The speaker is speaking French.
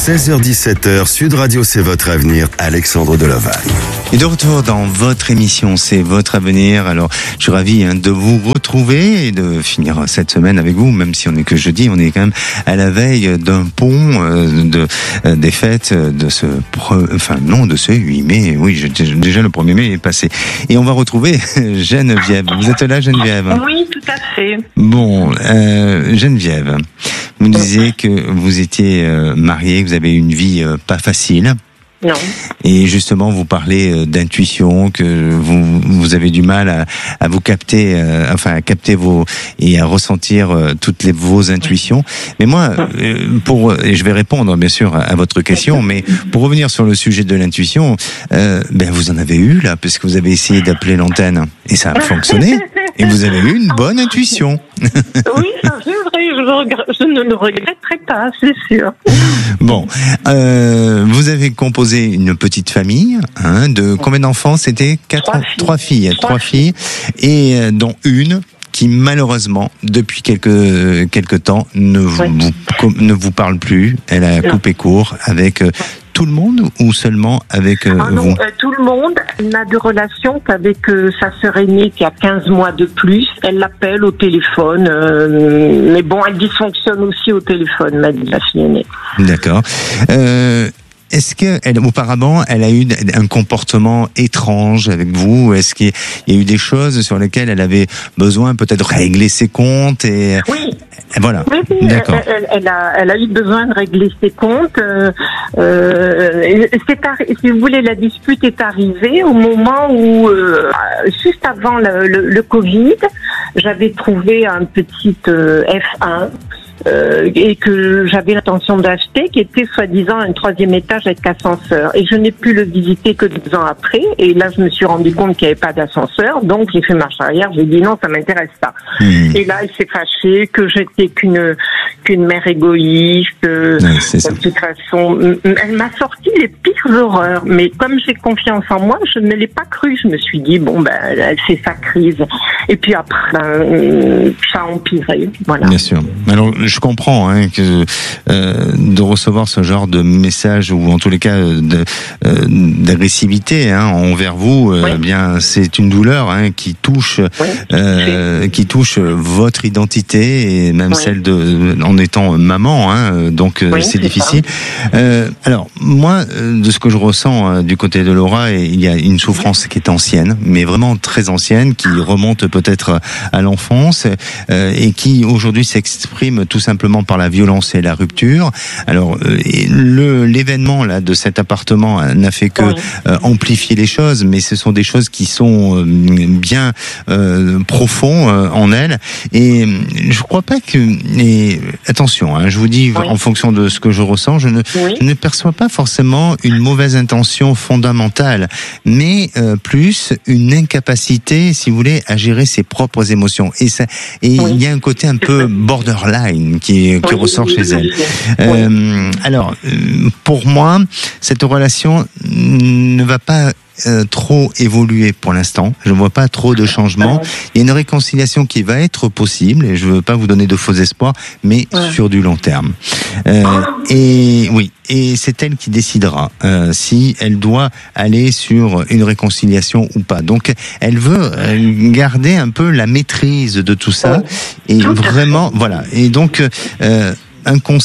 16h-17h, Sud Radio, c'est votre avenir, Alexandre Deloval. Et de retour dans votre émission, c'est votre avenir. Alors, je suis ravi de vous retrouver et de finir cette semaine avec vous, même si on n'est que jeudi, on est quand même à la veille d'un pont, des fêtes de ce 8 mai. Oui, déjà le 1er mai est passé. Et on va retrouver Geneviève. Vous êtes là, Geneviève? Oui, tout à fait. Bon, Geneviève, vous disiez que vous étiez mariée, que vous avez une vie pas facile. Non. Et justement, vous parlez d'intuition, que vous avez du mal à vous capter, à capter et à ressentir toutes vos intuitions. Mais moi, et je vais répondre bien sûr à votre question, mais pour revenir sur le sujet de l'intuition, vous en avez eu là, parce que vous avez essayé d'appeler l'antenne et ça a fonctionné. Et vous avez eu une bonne intuition. Oui, c'est vrai, je ne le regretterai pas, c'est sûr. Bon, vous avez composé une petite famille, de combien d'enfants? C'était trois filles, et dont une qui malheureusement depuis quelque temps ne vous parle plus. Elle a coupé court avec tout le monde ou seulement avec vous? Tout le monde. Elle n'a de relation qu'avec sa sœur aînée qui a 15 mois de plus. Elle l'appelle au téléphone, mais bon, elle dysfonctionne aussi au téléphone, m'a dit la fille aînée. D'accord. Est-ce que auparavant, elle a eu un comportement étrange avec vous? Est-ce qu'il y a eu des choses sur lesquelles elle avait besoin peut-être de régler ses comptes et oui. Voilà. Oui, d'accord. Elle a eu besoin de régler ses comptes. Si vous voulez, la dispute est arrivée au moment où, juste avant le Covid, j'avais trouvé un petit F1. Et que j'avais l'intention d'acheter, qui était soi-disant un 3e étage avec ascenseur. Et je n'ai pu le visiter que 2 ans après. Et là, je me suis rendu compte qu'il n'y avait pas d'ascenseur. Donc, j'ai fait marche arrière. J'ai dit non, ça m'intéresse pas. Et là, il s'est fâché que j'étais qu'une mère égoïste. De toute façon, elle m'a sorti les pires horreurs. Mais comme j'ai confiance en moi, je ne l'ai pas cru. Je me suis dit, elle fait sa crise. Et puis après, ça a empiré. Voilà. Bien sûr. Alors, je comprends que de recevoir ce genre de message ou en tous les cas d'agressivité envers vous, bien c'est une douleur qui touche votre identité et même celle en étant maman, donc c'est difficile. Alors moi, de ce que je ressens du côté de Laura, il y a une souffrance qui est ancienne, mais vraiment très ancienne, qui remonte peut-être à l'enfance et qui aujourd'hui s'exprime tout simplement par la violence et la rupture. Alors l'événement là de cet appartement n'a fait que amplifier les choses, mais ce sont des choses qui sont bien profonds en elle. Et je crois pas que. Et attention, je vous dis en fonction de ce que je ressens, je ne perçois pas forcément une mauvaise intention fondamentale, mais plus une incapacité, si vous voulez, à gérer ses propres émotions. Et il y a un côté un peu borderline qui ressort chez elle. Alors, pour moi, cette relation ne va pas trop évoluer pour l'instant. Je ne vois pas trop de changements. Il y a une réconciliation qui va être possible, et je ne veux pas vous donner de faux espoirs, mais sur du long terme. Et c'est elle qui décidera si elle doit aller sur une réconciliation ou pas. Donc, elle veut garder un peu la maîtrise de tout ça, et vraiment, voilà. Et donc, un conseil